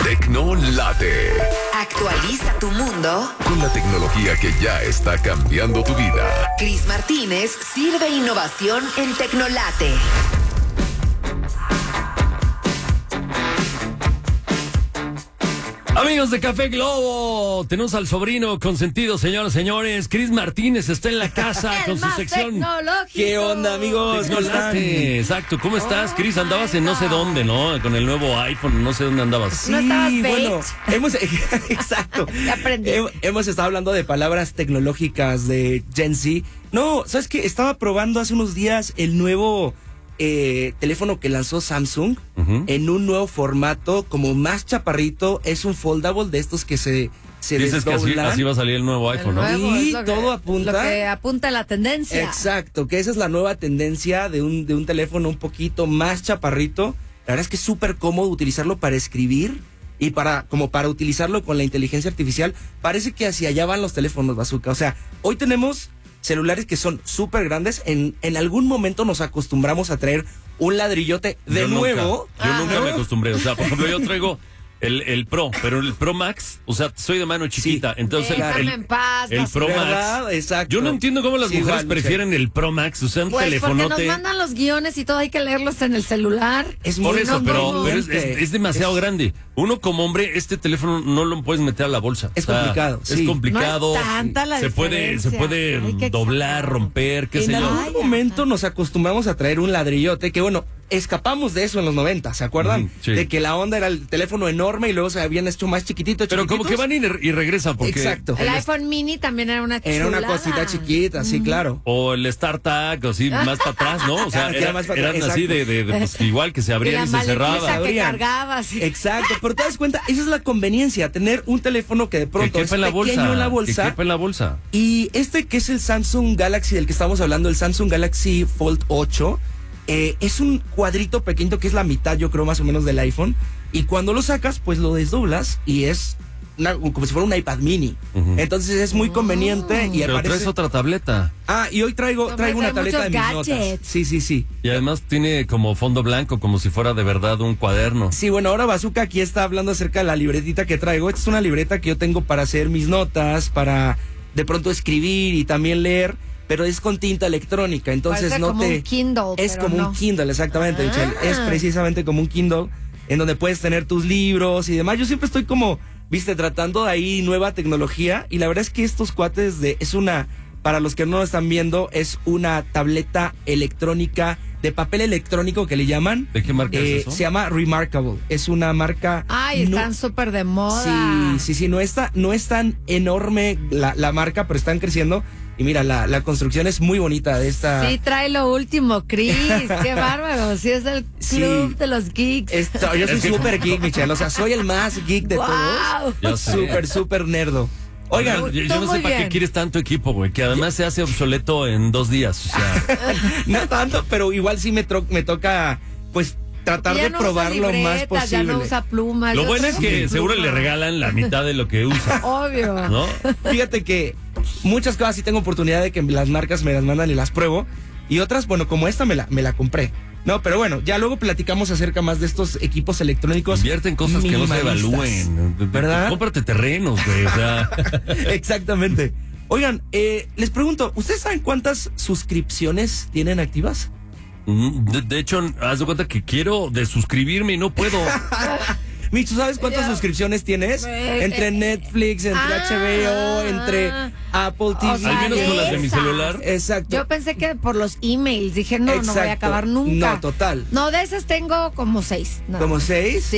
Tecnolate. Actualiza tu mundo. Con la tecnología que ya está cambiando tu vida. Cris Martínez sirve innovación en Tecnolate. Amigos de Café Globo, tenemos al sobrino consentido, señoras y señores. Cris Martínez está en la casa con su sección. ¿Qué onda, amigos? ¿Cómo están? Exacto, ¿cómo estás, Cris? Andabas en no sé dónde, ¿no? Con el nuevo iPhone, no sé dónde andabas. Sí, ¿No estabas bueno, exacto. Ya aprendí. Hemos estado hablando de palabras tecnológicas de Gen Z. No, ¿sabes qué? Estaba probando hace unos días el nuevo teléfono que lanzó Samsung en un nuevo formato, como más chaparrito. Es un foldable de estos que se Dices que desdoblan. así va a salir el nuevo iPhone, ¿no? Y todo apunta. Lo que apunta a la tendencia. Exacto, que esa es la nueva tendencia de un teléfono un poquito más chaparrito. La verdad es que es súper cómodo utilizarlo para escribir y para utilizarlo con la inteligencia artificial. Parece que hacia allá van los teléfonos, Bazooka. O sea, hoy tenemos celulares que son súper grandes. En algún momento nos acostumbramos a traer un ladrillote de nuevo. Yo nunca me acostumbré. O sea, por ejemplo, yo traigo el Pro, pero el Pro Max, o sea, soy de mano chiquita. Sí. Entonces, Déjame en paz, el Pro ¿verdad? Max. Exacto. Yo no entiendo cómo las Sí, mujeres igual, prefieren el Pro Max, o sea, un Pues porque telefonote. nos mandan los guiones y todo, hay que leerlos en el celular. Es Por muy eso, pero conveniente. es demasiado grande. Uno como hombre, este teléfono no lo puedes meter a la bolsa. Es complicado, Es sí. complicado. No es tanta la se puede diferencia. Ay, qué doblar, exagerado. romper, qué sé En yo. algún momento nos acostumbramos a traer un ladrillote que, bueno, escapamos de eso en los 90, ¿se acuerdan? Ujú, sí. De que la onda era el teléfono enorme y luego se habían hecho más chiquititos. Pero como que van y regresan porque... Exacto. El iPhone mini también era una chulada. Era una cosita chiquita, sí, claro. O el StarTag, o así, más para atrás, ¿no? O sea, Ah, que era más para eran atrás, así exacto. pues, igual que se Y abría la y se cerraba. maletita que Abrían. cargabas. Exacto, pero te das cuenta, esa es la conveniencia, tener un teléfono que de Que pronto es quepa en la pequeño bolsa. en la Que bolsa. quepa en la bolsa. Y que es el Samsung Galaxy del que estamos hablando, el Samsung Galaxy Fold 8, es un cuadrito pequeño que es la mitad, yo creo, más o menos del iPhone. Y cuando lo sacas, pues lo desdoblas y es como si fuera un iPad mini. Entonces es muy conveniente y Pero aparece... traes otra tableta. Ah, y hoy traigo Hombre, una trae tableta de mis muchos notas. gadgets. Sí. Y además tiene como fondo blanco, como si fuera de verdad un cuaderno. Sí, bueno, ahora Bazooka aquí está hablando acerca de la libretita que traigo. Esta es una libreta que yo tengo para hacer mis notas, para de pronto escribir y también leer, pero es con tinta electrónica, entonces Parece no como te... un Kindle, Es pero como no. un Kindle, exactamente, Michelle. Es precisamente como un Kindle, en donde puedes tener tus libros y demás. Yo siempre estoy como, viste, tratando de ahí nueva tecnología, y la verdad es que estos cuates para los que no lo están viendo, es una tableta electrónica de papel electrónico que le llaman. ¿De qué marca es eso? Se llama Remarkable. Es una marca... Ay, están súper de moda. Sí, no es tan enorme la marca, pero están creciendo. Y mira, la construcción es muy bonita de esta... Sí, trae lo último, Cris. Qué bárbaro. Sí, es el club de los geeks. Yo soy súper geek, Michelle. O sea, soy el más geek de Wow. todos. Ya sé. Súper nerdo. Oigan, yo no muy sé para qué bien. quieres tanto equipo, güey, que además se hace obsoleto en 2 días, o sea... no tanto, pero igual sí me toca, pues, tratar Ya de no probar usa lo más libretas, posible. Ya no usa plumas. Lo yo bueno es tengo que mi seguro pluma. le regalan la mitad de lo que usa, Obvio. ¿no? Fíjate que muchas cosas sí tengo oportunidad de que las marcas me las mandan y las pruebo. Y otras, bueno, como esta me la compré. No, pero bueno, ya luego platicamos acerca más de estos equipos electrónicos. Invierte en cosas que no se minimalistas. evalúen. ¿Verdad? Cómprate terrenos, güey, o sea... Exactamente. Oigan, les pregunto, ¿ustedes saben cuántas suscripciones tienen activas? De hecho, haz de cuenta que quiero desuscribirme y no puedo. Micho, ¿sabes cuántas suscripciones tienes? Entre Netflix, entre HBO, entre Apple TV. O sea, Al menos con las de mi esas. celular. Exacto. Yo pensé que por los emails. Dije, no voy a Exacto. acabar nunca. No, total. No, de esas tengo como 6. ¿Como 6?